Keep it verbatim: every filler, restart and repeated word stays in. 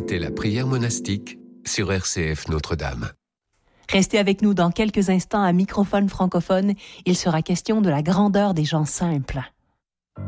C'était la prière monastique sur R C F Notre-Dame. Restez avec nous dans quelques instants à microphone francophone. Il sera question de la grandeur des gens simples.